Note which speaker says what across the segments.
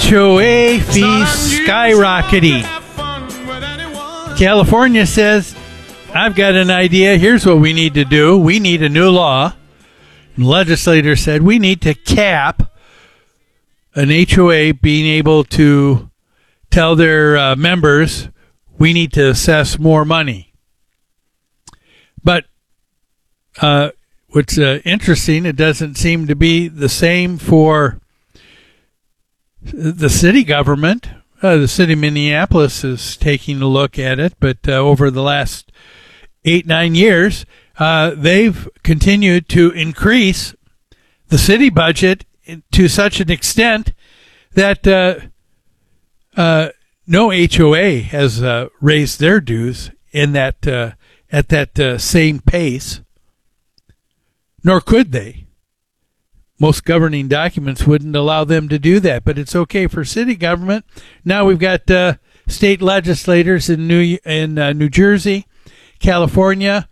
Speaker 1: HOA fees skyrocketing. California says, I've got an idea. Here's what we need to do. We need a new law. And legislators said we need to cap an HOA being able to tell their members we need to assess more money. But what's interesting, it doesn't seem to be the same for the city government. The city of Minneapolis is taking a look at it, but over the last 8-9 years, they've continued to increase the city budget to such an extent that no HOA has raised their dues in that at that same pace, nor could they. Most governing documents wouldn't allow them to do that, but it's okay for city government. Now we've got state legislators in New Jersey, California.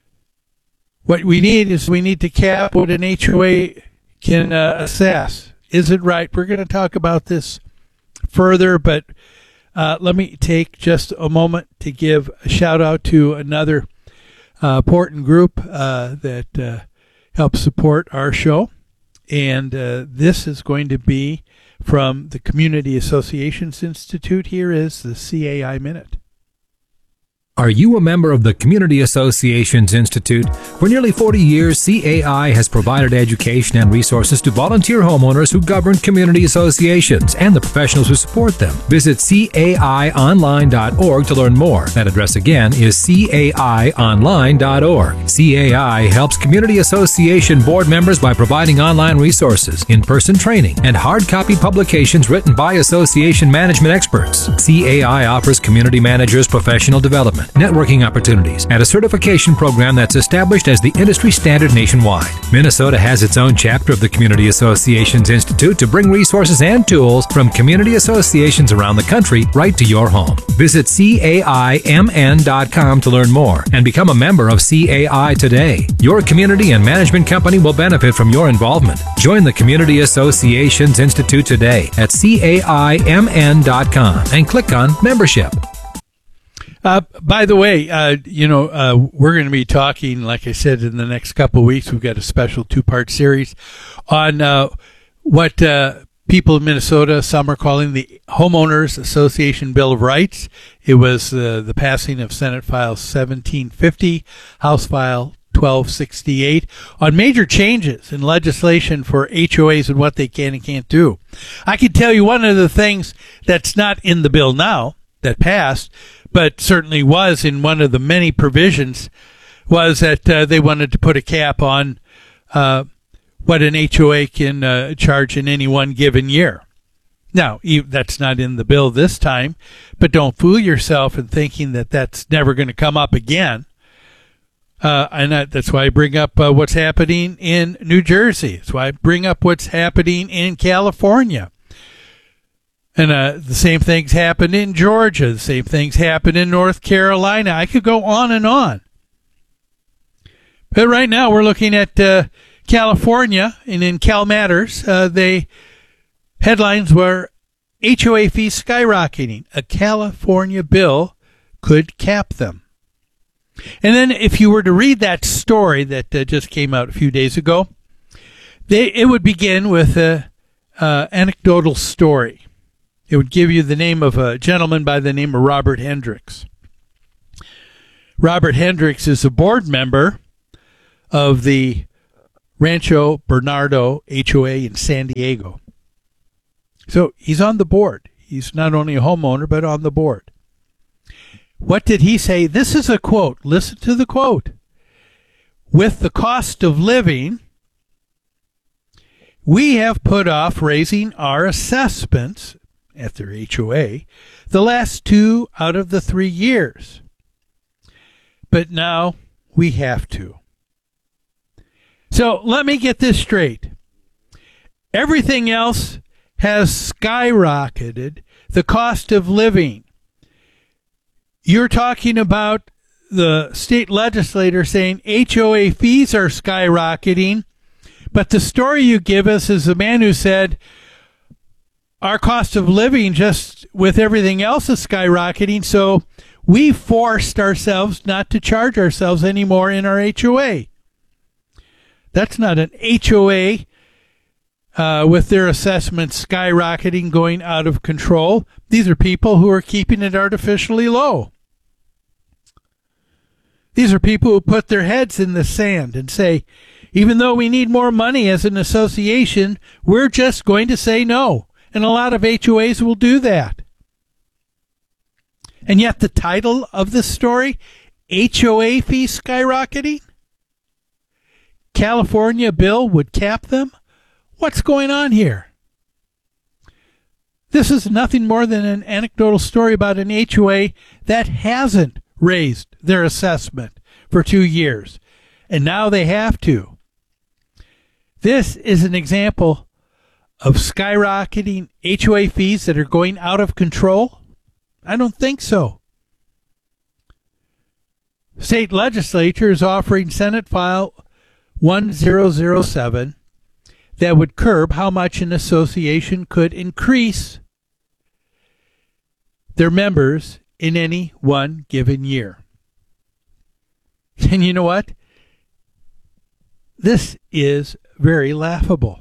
Speaker 1: What we need to cap what an HOA can assess. Is it right? We're going to talk about this further, but let me take just a moment to give a shout out to another important group that helps support our show. And this is going to be from the Community Associations Institute. Here is the CAI Minute.
Speaker 2: Are you a member of the Community Associations Institute? For nearly 40 years, CAI has provided education and resources to volunteer homeowners who govern community associations and the professionals who support them. Visit caionline.org to learn more. That address again is caionline.org. CAI helps community association board members by providing online resources, in-person training, and hard copy publications written by association management experts. CAI offers community managers professional development, networking opportunities, and a certification program that's established as the industry standard nationwide. Minnesota has its own chapter of the Community Associations Institute to bring resources and tools from community associations around the country right to your home. Visit CAIMN.com to learn more and become a member of CAI today. Your community and management company will benefit from your involvement. Join the Community Associations Institute today at CAIMN.com and click on Membership.
Speaker 1: By the way, we're going to be talking, like I said, in the next couple of weeks. We've got a special 2-part series on what people in Minnesota, some are calling the Homeowners Association Bill of Rights. It was the passing of Senate File 1750, House File 1268, on major changes in legislation for HOAs and what they can and can't do. I can tell you one of the things that's not in the bill now that passed, but certainly was in one of the many provisions, was that they wanted to put a cap on what an HOA can charge in any one given year. Now, that's not in the bill this time, but don't fool yourself in thinking that that's never going to come up again. And that's why I bring up what's happening in New Jersey. That's why I bring up what's happening in California. And the same things happened in Georgia. The same things happened in North Carolina. I could go on and on. But right now we're looking at California, and in Cal Matters, the headlines were HOA fees skyrocketing. A California bill could cap them. And then if you were to read that story that just came out a few days ago, it would begin with an anecdotal story. It would give you the name of a gentleman by the name of Robert Hendricks. Robert Hendricks is a board member of the Rancho Bernardo HOA in San Diego. So he's on the board. He's not only a homeowner, but on the board. What did he say? This is a quote. Listen to the quote. With the cost of living, we have put off raising our assessments at their HOA the last 2 out of the 3 years. But now we have to. So let me get this straight. Everything else has skyrocketed. The cost of living. You're talking about the state legislator saying HOA fees are skyrocketing, but the story you give us is the man who said, our cost of living, just with everything else, is skyrocketing. So we forced ourselves not to charge ourselves anymore in our HOA. That's not an HOA with their assessments skyrocketing, going out of control. These are people who are keeping it artificially low. These are people who put their heads in the sand and say, even though we need more money as an association, we're just going to say no. And a lot of HOAs will do that. And yet the title of this story, HOA fees skyrocketing? California bill would cap them? What's going on here? This is nothing more than an anecdotal story about an HOA that hasn't raised their assessment for 2 years, and now they have to. This is an example of skyrocketing HOA fees that are going out of control? I don't think so. State legislature is offering Senate File 1007 that would curb how much an association could increase their members in any one given year. And you know what? This is very laughable.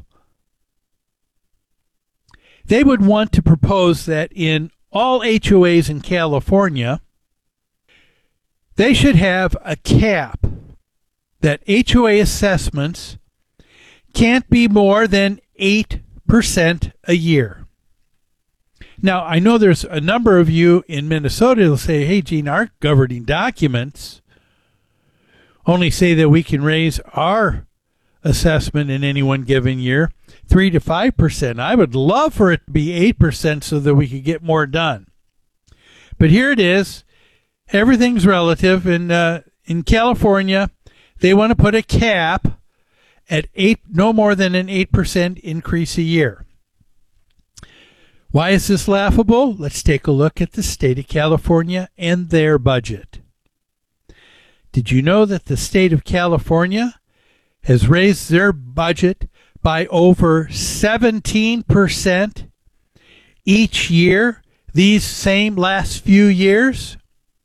Speaker 1: They would want to propose that in all HOAs in California, they should have a cap that HOA assessments can't be more than 8% a year. Now, I know there's a number of you in Minnesota who'll say, hey, Gene, our governing documents only say that we can raise our assessment in any one given year 3 to 5%. I would love for it to be 8% so that we could get more done. But here it is. Everything's relative. In California, they want to put a cap at no more than an 8% increase a year. Why is this laughable? Let's take a look at the state of California and their budget. Did you know that the state of California has raised their budget by over 17% each year these same last few years?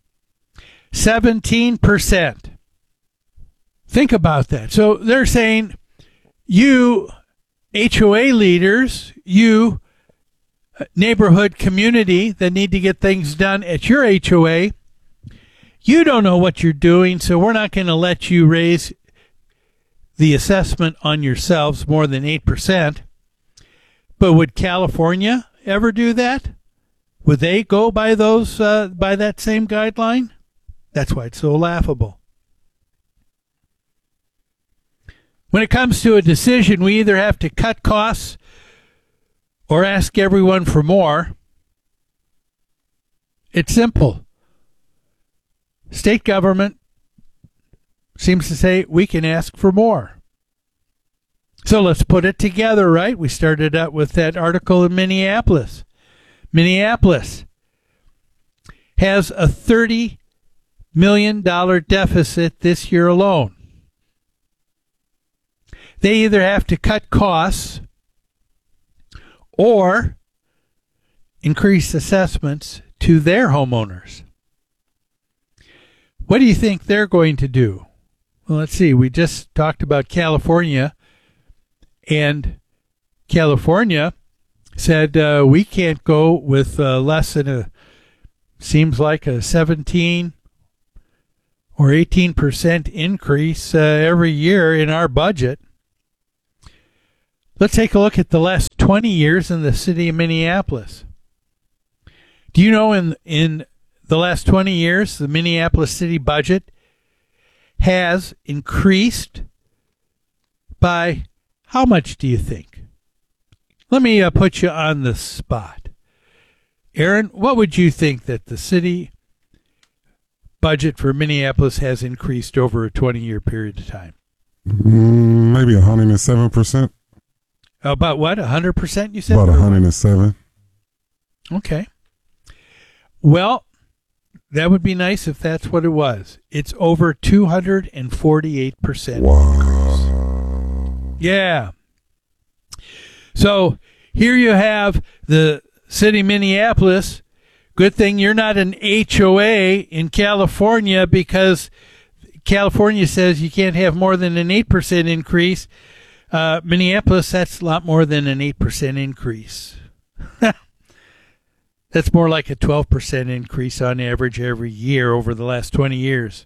Speaker 1: 17%. Think about that. So they're saying, you HOA leaders, you neighborhood community that need to get things done at your HOA, you don't know what you're doing, so we're not going to let you raise the assessment on yourselves more than 8%. But would California ever do that? Would they go by those by that same guideline? That's why it's so laughable. When it comes to a decision, we either have to cut costs or ask everyone for more. It's simple. State government seems to say we can ask for more. So let's put it together, right? We started out with that article in Minneapolis. Minneapolis has a $30 million deficit this year alone. They either have to cut costs or increase assessments to their homeowners. What do you think they're going to do? Well, let's see. We just talked about California, and California said we can't go with less than seems like a 17 or 18% increase every year in our budget. Let's take a look at the last 20 years in the city of Minneapolis. Do you know in the last 20 years, the Minneapolis city budget has increased by how much do you think? Let me put you on the spot. Aaron, what would you think that the city budget for Minneapolis has increased over a 20-year period of time?
Speaker 3: Maybe 107%.
Speaker 1: About what? 100%, you said?
Speaker 3: About 107.
Speaker 1: Okay. Well, that would be nice if that's what it was. It's over 248%.
Speaker 3: Wow.
Speaker 1: Yeah. So here you have the city of Minneapolis, good thing you're not an HOA in California, because California says you can't have more than an 8% increase. Minneapolis, that's a lot more than an 8% increase. That's more like a 12% increase on average every year over the last 20 years.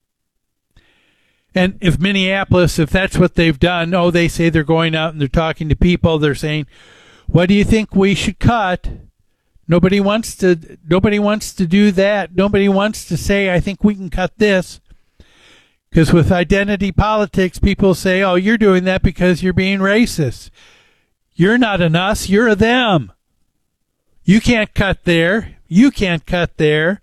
Speaker 1: And if Minneapolis, if that's what they've done, they say they're going out and they're talking to people, they're saying, what do you think we should cut? Nobody wants to do that. Nobody wants to say, I think we can cut this. Because with identity politics, people say, you're doing that because you're being racist. You're not an us, you're a them. You can't cut there. You can't cut there.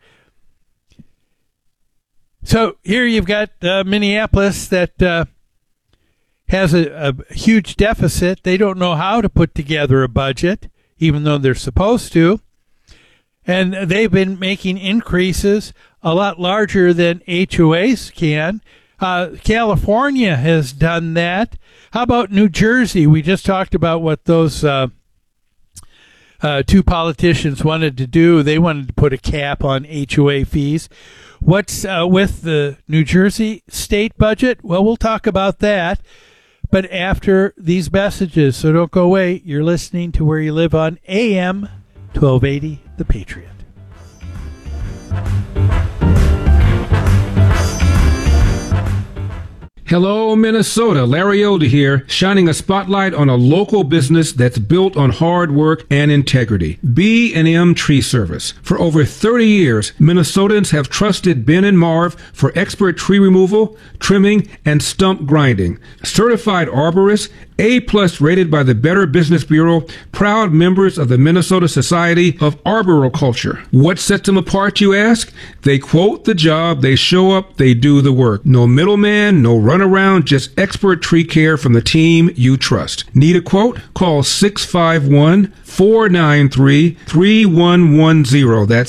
Speaker 1: So here you've got Minneapolis that has a huge deficit. They don't know how to put together a budget, even though they're supposed to. And they've been making increases a lot larger than HOAs can. California has done that. How about New Jersey? We just talked about what those two politicians wanted to do. They wanted to put a cap on HOA fees. What's with the New Jersey state budget? Well, we'll talk about that, but after these messages, so don't go away. You're listening to Where You Live on AM 1280, The Patriot.
Speaker 4: Hello, Minnesota. Larry Elder here, shining a spotlight on a local business that's built on hard work and integrity. B&M Tree Service. For over 30 years, Minnesotans have trusted Ben and Marv for expert tree removal, trimming, and stump grinding. Certified arborists, A+ rated by the Better Business Bureau, proud members of the Minnesota Society of Arboriculture. What sets them apart, you ask? They quote the job, they show up, they do the work. No middleman, no runaround, just expert tree care from the team you trust. Need a quote? Call 651-493-3110. That's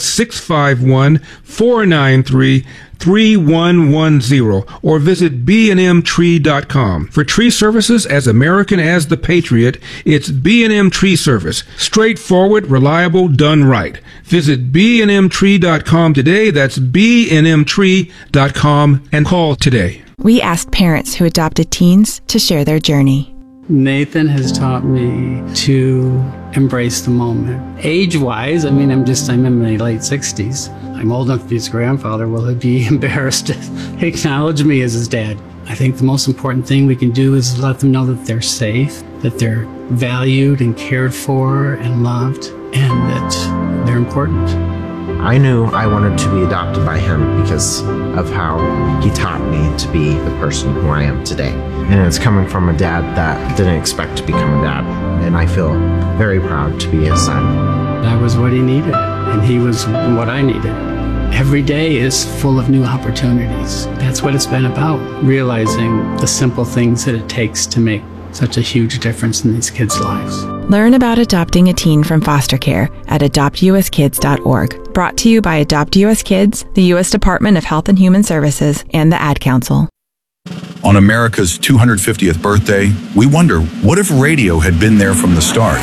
Speaker 4: 651-493-3110, or visit bnmtree.com. For tree services as American as the Patriot, it's B&M Tree Service. Straightforward, reliable, done right. Visit bnmtree.com today. That's bnmtree.com, and call today.
Speaker 5: We asked parents who adopted teens to share their journey.
Speaker 6: Nathan has taught me to embrace the moment. Age-wise, I'm in my late 60s. I'm old enough to be his grandfather. Will he be embarrassed to acknowledge me as his dad? I think the most important thing we can do is let them know that they're safe, that they're valued and cared for and loved, and that they're important.
Speaker 7: I knew I wanted to be adopted by him because of how he taught me to be the person who I am today. And it's coming from a dad that didn't expect to become a dad. And I feel very proud to be his son.
Speaker 6: I was what he needed, and he was what I needed. Every day is full of new opportunities. That's what it's been about, realizing the simple things that it takes to make such a huge difference in these kids' lives.
Speaker 5: Learn about adopting a teen from foster care at adoptuskids.org. Brought to you by Adopt US Kids, the U.S. Department of Health and Human Services, and the Ad Council.
Speaker 8: On America's 250th birthday, we wonder, what if radio had been there from the start?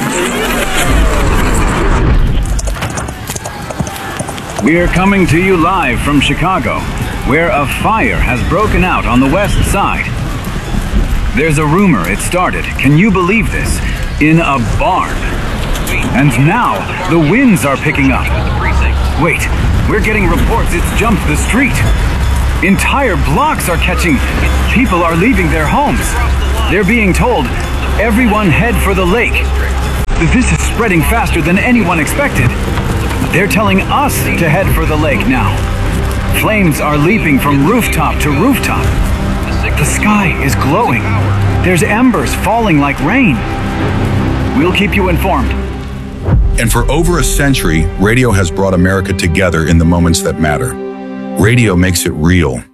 Speaker 9: We're coming to you live from Chicago, where a fire has broken out on the west side. There's a rumor it started, can you believe this, in a barn. And now, the winds are picking up. Wait, we're getting reports it's jumped the street. Entire blocks are catching. People are leaving their homes. They're being told, everyone head for the lake. This is spreading faster than anyone expected. They're telling us to head for the lake now. Flames are leaping from rooftop to rooftop. The sky is glowing. There's embers falling like rain. We'll keep you informed.
Speaker 8: And for over a century, radio has brought America together in the moments that matter. Radio makes it real.